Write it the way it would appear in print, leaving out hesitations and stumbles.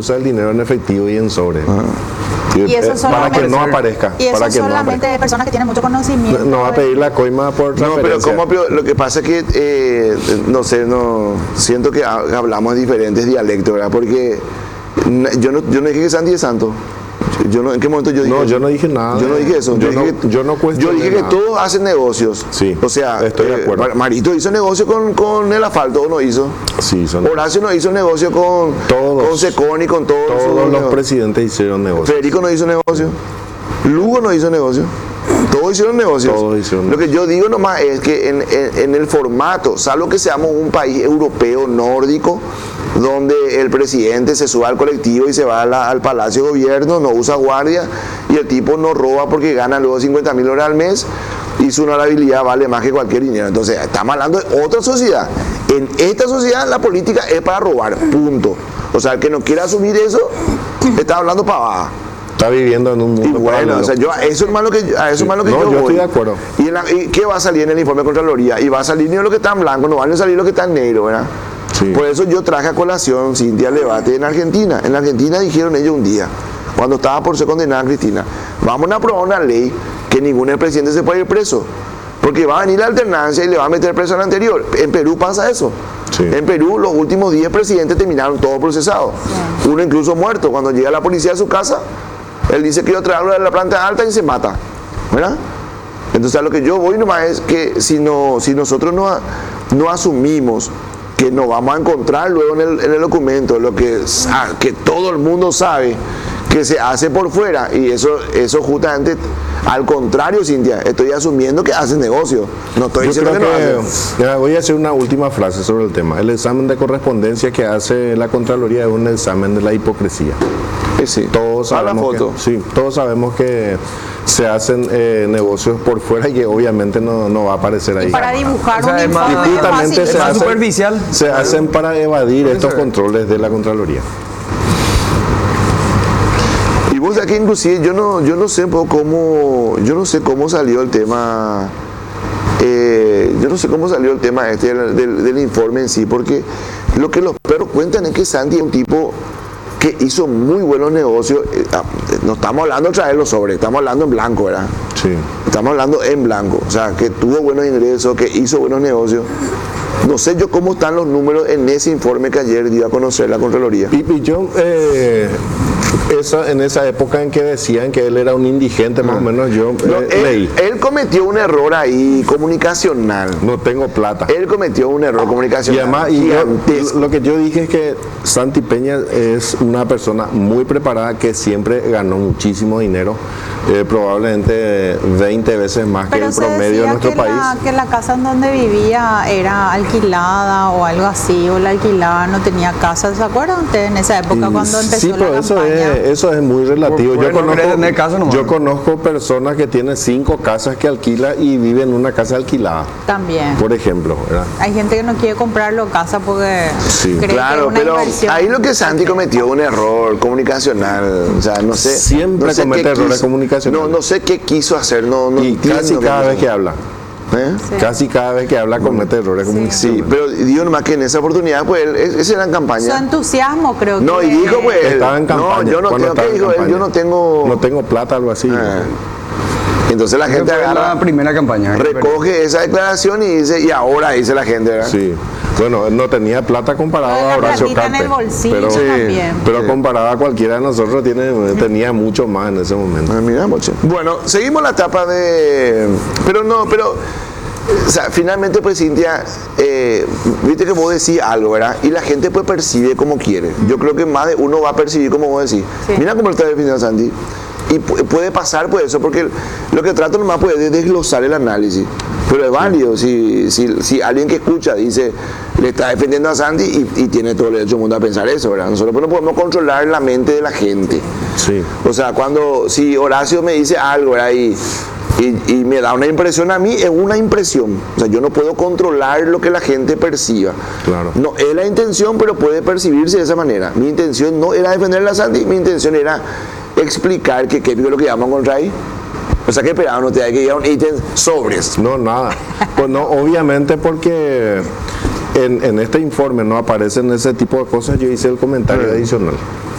usa el dinero en efectivo y en sobre. Y eso Para que solamente, no aparezca. y eso para que no solamente aparezca. de personas que tienen mucho conocimiento. No va a pedir la coima por No, pero transferencia. lo que pasa es que, no sé, siento que hablamos diferentes dialectos, ¿verdad? Porque yo no dije que Santi es santo. ¿En qué momento yo dije No, eso? yo no dije nada. Yo no dije eso. Yo no Yo cuestioné dije que nada. todos hacen negocios. Sí, O sea, estoy de acuerdo. Marito hizo negocio con el asfalto, ¿o no hizo? Sí, son Horacio no hizo negocio con Seconi, con todos todos los sus- presidentes hicieron negocios. Federico no hizo negocio. Lugo no hizo negocio. Todos hicieron negocios. Todos hicieron Lo que yo digo nomás es que en el formato, salvo que seamos un país europeo nórdico, donde el presidente se sube al colectivo y se va al Palacio de Gobierno, no usa guardia y el tipo no roba porque gana luego 50.000 horas al mes y su honorabilidad vale más que cualquier dinero. Entonces, estamos hablando de otra sociedad. En esta sociedad la política es para robar, punto. O sea, el que no quiera asumir eso, está hablando pavada. Está viviendo en un Y mundo bueno, paralelo. o sea, a eso es más lo que yo No, yo voy. estoy de acuerdo. ¿Y qué va a salir en el informe de Contraloría? Y va a salir ni lo que está en blanco, no van a salir lo que está en negro, ¿verdad? Sí. Por eso yo traje a colación, Cintia, el debate en Argentina. En Argentina dijeron ellos un día, cuando estaba por ser condenada Cristina, vamos a aprobar una ley que ningún expresidente se puede ir preso. Porque va a venir la alternancia y le va a meter preso al anterior. En Perú pasa eso. Sí. En Perú los últimos 10 presidentes terminaron todos procesados. Uno incluso muerto. Cuando llega la policía a su casa, él dice que yo traigo de la planta alta y se mata. ¿Verdad? Entonces a lo que yo voy nomás es que si nosotros no asumimos que nos vamos a encontrar luego en el documento lo que todo el mundo sabe que se hace por fuera, y eso justamente al contrario, Cintia, estoy asumiendo que hacen negocio, no estoy Yo diciendo creo que no que, hacen. mira, voy a hacer una última frase sobre el tema. El examen de correspondencia que hace la Contraloría es un examen de la hipocresía. Sí. Todos A la sabemos foto. todos sabemos que se hacen negocios por fuera y que obviamente no va a aparecer ahí. Para dibujar O sea, un es más- informe Y es justamente fácil. Es más superficial. se hacen para evadir estos controles de la Contraloría. Y vos aquí inclusive yo no sé un poco cómo salió el tema. Yo no sé cómo salió el tema del informe en sí, porque lo que los perros cuentan es que Santi es un tipo que hizo muy buenos negocios. No estamos hablando otra vez de los sobres, estamos hablando en blanco, ¿verdad? Sí. Estamos hablando en blanco, o sea, que tuvo buenos ingresos, que hizo buenos negocios. No sé yo cómo están los números en ese informe que ayer dio a conocer la Contraloría. Y yo, en esa época en que decían que él era un indigente, más o menos, yo No, leí. él cometió un error ahí comunicacional. No tengo plata. Él cometió un error Y comunicacional además, gigantesco. lo que yo dije es que Santi Peña es una persona muy preparada que siempre ganó muchísimo dinero, probablemente 20 veces más que Pero el se promedio de decía nuestro que país. que la casa en donde vivía era alquilada o algo así, o la alquilaba, no tenía casa. ¿Se acuerdan ustedes en esa época cuando empezó Sí, la pero campaña? eso es muy relativo. Bueno, no querés tener casa nomás. Yo conozco personas que tienen 5 casas que alquila y viven en una casa alquilada, También. por ejemplo, ¿verdad? Hay gente que no quiere comprarlo casa porque Sí. cree que es Claro, una pero inversión. ahí lo que Santi cometió un error comunicacional. O sea, no sé. Siempre no sé comete qué errores quiso- comunicacionales. No sé qué quiso hacer, no Y entiendo casi qué cada quiso vez que hacer. habla, ¿Eh? Sí. casi cada vez que habla comete errores Sí, comunicacionales. pero digo nomás que en esa oportunidad, pues, esa era en Su campaña. entusiasmo creo que... No, y dijo, pues, él, Estaba en campaña. no, yo no cuando tengo, estaba ¿qué en dijo él? campaña. Yo no tengo... No tengo plata, algo así. Entonces la gente Fue agarra, la primera campaña. recoge esa declaración y dice, y ahora dice la gente, ¿verdad? Sí. Bueno, él no tenía plata comparado Lo de la a Horacio platita en Carpe. el bolsillo pero también. pero comparado a cualquiera de nosotros tenía mucho más en ese momento. Ah, mira, moche. Bueno, seguimos la etapa de... o sea, finalmente, pues, Cintia, viste que vos decís algo, ¿verdad? Y la gente, pues, percibe como quiere. Yo creo que más de uno va a percibir como vos decís. Sí. Mira cómo lo está definiendo Santi. Y puede pasar, pues, eso, porque lo que trato nomás puede desglosar el análisis. Pero es válido si alguien que escucha dice, le está defendiendo a Santi y tiene todo el derecho del mundo a pensar eso, ¿verdad? Nosotros pues, no podemos controlar la mente de la gente. Sí. O sea, si Horacio me dice algo, ¿verdad? Y me da una impresión a mí, es una impresión. O sea, yo no puedo controlar lo que la gente perciba. Claro. No es la intención, pero puede percibirse de esa manera. Mi intención no era defender a Santi, mi intención era explicar qué es lo que llaman contra ahí. O sea, que esperaban, no te hay que ir a un ítem sobres. No, nada. Pues no, obviamente porque en este informe no aparecen ese tipo de cosas, yo hice el comentario adicional.